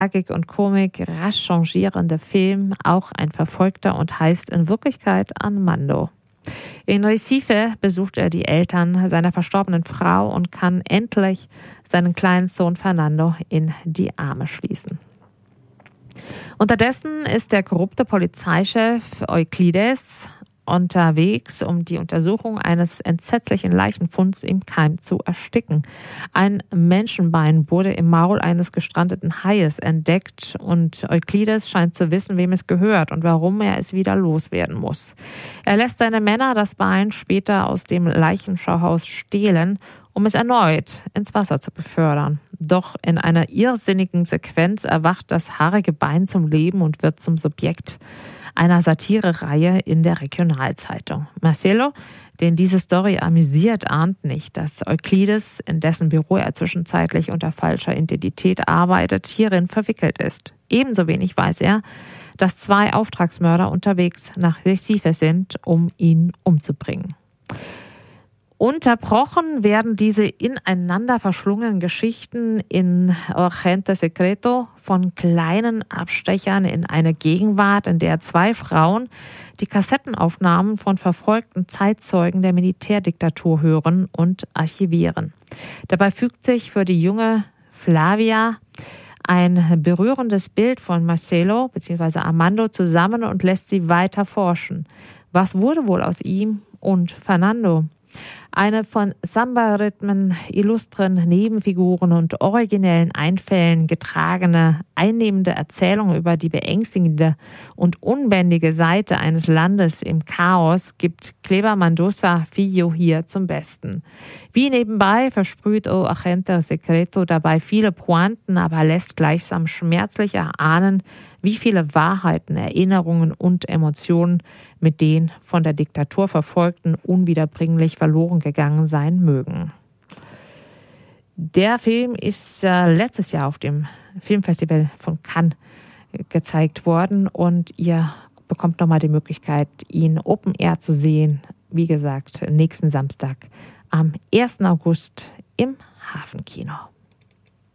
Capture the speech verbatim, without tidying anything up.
Tragik und Komik rasch changierende Film, auch ein Verfolgter und heißt in Wirklichkeit Armando. In Recife besucht er die Eltern seiner verstorbenen Frau und kann endlich seinen kleinen Sohn Fernando in die Arme schließen. Unterdessen ist der korrupte Polizeichef Euclides unterwegs, um die Untersuchung eines entsetzlichen Leichenfunds im Keim zu ersticken. Ein Menschenbein wurde im Maul eines gestrandeten Haies entdeckt und Euclides scheint zu wissen, wem es gehört und warum er es wieder loswerden muss. Er lässt seine Männer das Bein später aus dem Leichenschauhaus stehlen, um es erneut ins Wasser zu befördern. Doch in einer irrsinnigen Sequenz erwacht das haarige Bein zum Leben und wird zum Subjekt einer Satirereihe in der Regionalzeitung. Marcelo, den diese Story amüsiert, ahnt nicht, dass Euclides, in dessen Büro er zwischenzeitlich unter falscher Identität arbeitet, hierin verwickelt ist. Ebenso wenig weiß er, dass zwei Auftragsmörder unterwegs nach Recife sind, um ihn umzubringen. Unterbrochen werden diese ineinander verschlungenen Geschichten in Agente Secreto von kleinen Abstechern in eine Gegenwart, in der zwei Frauen die Kassettenaufnahmen von verfolgten Zeitzeugen der Militärdiktatur hören und archivieren. Dabei fügt sich für die junge Flavia ein berührendes Bild von Marcelo bzw. Armando zusammen und lässt sie weiter forschen. Was wurde wohl aus ihm und Fernando? Eine von Samba-Rhythmen, illustren Nebenfiguren und originellen Einfällen getragene, einnehmende Erzählung über die beängstigende und unbändige Seite eines Landes im Chaos gibt Kleber Mendoza Filho hier zum Besten. Wie nebenbei versprüht O Agente Secreto dabei viele Pointen, aber lässt gleichsam schmerzlich erahnen, wie viele Wahrheiten, Erinnerungen und Emotionen mit den von der Diktatur Verfolgten unwiederbringlich verloren gegangen sein mögen. Der Film ist äh, letztes Jahr auf dem Filmfestival von Cannes gezeigt worden und ihr bekommt nochmal die Möglichkeit, ihn Open Air zu sehen. Wie gesagt, nächsten Samstag am ersten August im Hafenkino.